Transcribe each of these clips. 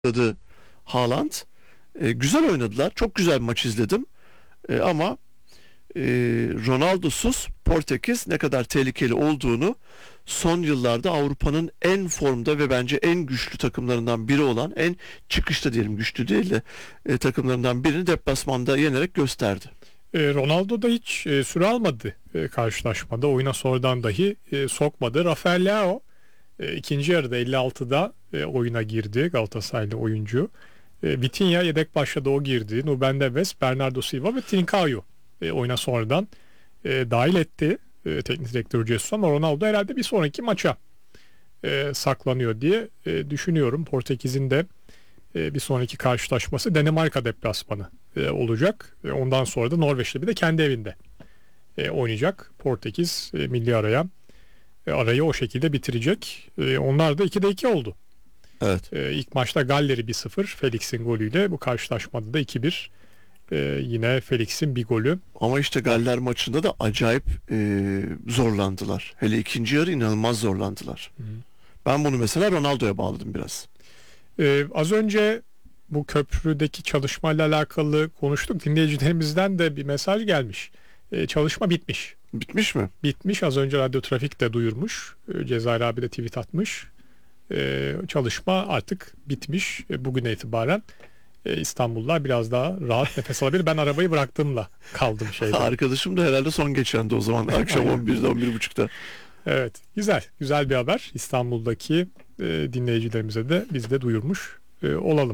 oynadı Haaland. Güzel oynadılar. Çok güzel bir maç izledim. Ama Ronaldo'suz Portekiz ne kadar tehlikeli olduğunu son yıllarda Avrupa'nın en formda ve bence en güçlü takımlarından biri olan, en çıkışta diyelim, güçlü değil de takımlarından birini deplasmanda yenerek gösterdi. Ronaldo da hiç süre almadı karşılaşmada. Oyuna sonradan dahi sokmadı. Rafael Leao ikinci yarıda 56'da oyuna girdi, Galatasaraylı oyuncu. Vitinha yedek başladı, o girdi. Nuben Neves, Bernardo Silva ve Trincao oyuna sonradan dahil etti teknik direktör Jesus, ama Ronaldo herhalde bir sonraki maça saklanıyor diye düşünüyorum. Portekiz'in de bir sonraki karşılaşması Danimarka deplasmanı olacak. Ondan sonra da Norveç'le bir de kendi evinde oynayacak. Portekiz milli arayı o şekilde bitirecek. Onlar da 2'de 2 oldu. Evet. İlk maçta Galler'i 1-0 Felix'in golüyle, bu karşılaşmada da 2-1 yine Felix'in bir golü. Ama işte Galler maçında da acayip zorlandılar. Hele ikinci yarı inanılmaz zorlandılar. Hı. Ben bunu mesela Ronaldo'ya bağladım biraz. Az önce bu köprüdeki çalışmayla alakalı konuştuk. Dinleyicilerimizden de bir mesaj gelmiş. Çalışma bitmiş. Bitmiş mi? Bitmiş. Az önce Radyo Trafik de duyurmuş. Cezayir abi de tweet atmış. Çalışma artık bitmiş. Bugüne itibaren İstanbullular biraz daha rahat nefes alabilir. Ben arabayı bıraktığımla kaldım şeyde. Arkadaşım da herhalde son geçendi o zaman. Akşam 11'de 11.30'da. Evet. Güzel bir haber. İstanbul'daki dinleyicilerimize de biz de duyurmuş olalım.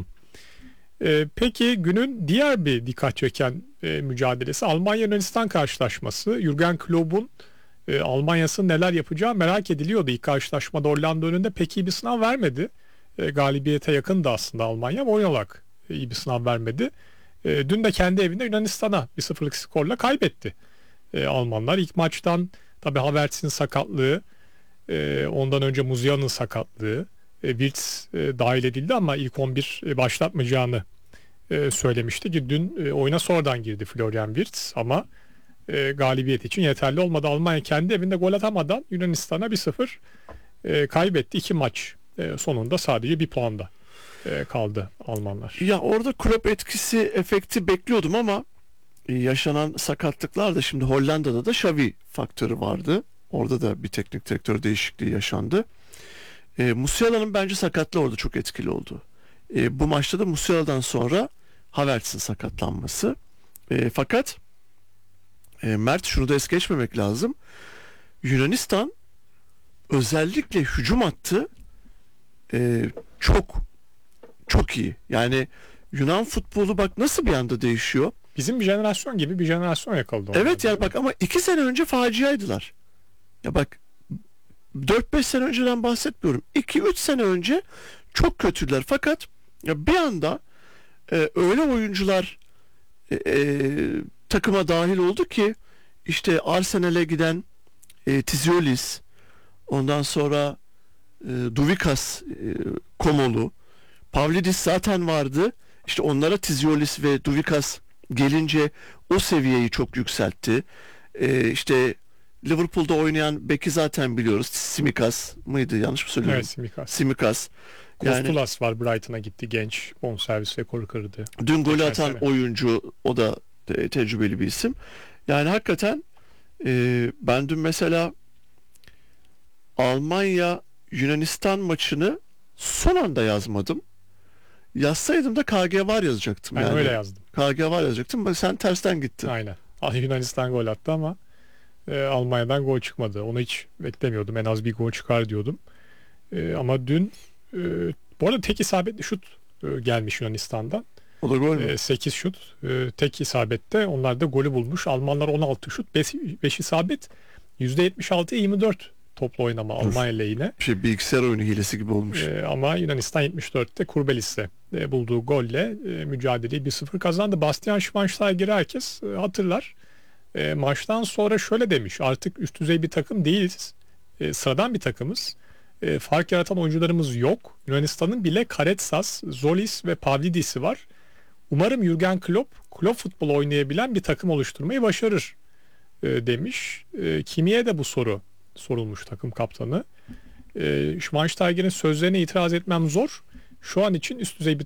Peki günün diğer bir dikkat çeken mücadelesi Almanya-Yunanistan karşılaşması. Jürgen Klopp'un Almanya'sının neler yapacağı merak ediliyordu. İlk karşılaşmada Hollanda önünde pek iyi bir sınav vermedi. Galibiyete yakındı aslında Almanya, ama oyun olarak iyi bir sınav vermedi. Dün de kendi evinde Yunanistan'a 1-0'lık skorla kaybetti Almanlar. İlk maçtan tabii Havertz'in sakatlığı, ondan önce Musiala'nın sakatlığı, Wirtz dahil edildi ama ilk 11 başlatmayacağını söylemişti ki dün oyuna sonradan girdi Florian Wirtz, ama galibiyet için yeterli olmadı. Almanya kendi evinde gol atamadan Yunanistan'a 1-0 kaybetti. 2 maç sonunda sadece 1 puanda kaldı Almanlar. Ya orada Klopp efekti bekliyordum ama yaşanan sakatlıklar da, şimdi Hollanda'da da Xavi faktörü vardı. Orada da bir teknik direktör değişikliği yaşandı. Musiala'nın bence sakatlığı orada çok etkili oldu. Bu maçta da Musiala'dan sonra Havertz'in sakatlanması. Fakat Mert, şunu da es geçmemek lazım. Yunanistan özellikle hücum hattı çok iyi. Yani Yunan futbolu bak nasıl bir anda değişiyor. Bizim bir jenerasyon gibi bir jenerasyon yakaladı. Evet ya bak, ama 2 sene önce faciaydılar. Ya bak, 4-5 sene önceden bahsetmiyorum. 2-3 sene önce çok kötüler. Fakat ya bir anda öyle oyuncular takıma dahil oldu ki, işte Arsenal'e giden Tiziolis, ondan sonra Duvikas, Komolu, Pavlidis zaten vardı. İşte onlara Tiziolis ve Duvikas gelince o seviyeyi çok yükseltti. İşte Liverpool'da oynayan beki zaten biliyoruz. Tsimikas mıydı? Yanlış mı söylüyorum? Evet, Tsimikas. Kostulas var, Brighton'a gitti, genç, bonservis rekoru kırdı. Dün golü atan oyuncu, o da tecrübeli bir isim. Yani hakikaten ben dün mesela Almanya Yunanistan maçını son anda yazmadım. Yazsaydım da KG var yazacaktım. Ben yani öyle yazdım. KG var yazacaktım. Bak sen tersten gittin. Aynen. Yunanistan gol attı ama Almanya'dan gol çıkmadı. Onu hiç beklemiyordum. En az bir gol çıkar diyordum. Ama dün bu arada tek isabetli şut gelmiş Yunanistan'dan. O da gol mü? 8 şut. Tek isabette onlar da golü bulmuş. Almanlar 16 şut. 5 isabet. %76'ya 24 toplu oynama Almanya lehine. Bilgisayar oyunu hilesi gibi olmuş. Ama Yunanistan 74'te Kurbelis'le bulduğu golle mücadeleyi 1-0 kazandı. Bastian Schweinsteiger'i herkes hatırlar. Maçtan sonra şöyle demiş: artık üst düzey bir takım değiliz. Sıradan bir takımız. Fark yaratan oyuncularımız yok. Yunanistan'ın bile Karetsas, Zolis ve Pavlidis'i var. Umarım Jürgen Klopp futbol oynayabilen bir takım oluşturmayı başarır demiş. Kimiye de bu soru sorulmuş, takım kaptanı. Schweinsteiger'in sözlerine itiraz etmem zor. şu an için üst düzey bir